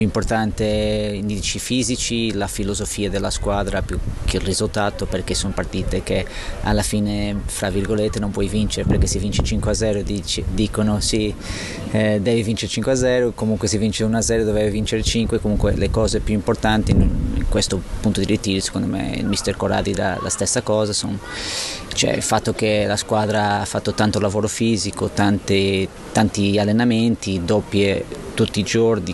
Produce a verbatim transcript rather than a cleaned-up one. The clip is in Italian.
Importante gli indici fisici, la filosofia della squadra più che il risultato, perché sono partite che alla fine, fra virgolette, non puoi vincere, perché se vinci cinque a zero dici, dicono sì, eh, devi vincere cinque a zero, comunque se vince uno a zero dovevi vincere cinque, comunque le cose più importanti in, in questo punto di ritiro, secondo me il mister Corradi dà la stessa cosa, sono, cioè il fatto che la squadra ha fatto tanto lavoro fisico, tanti, tanti allenamenti, doppie tutti i giorni,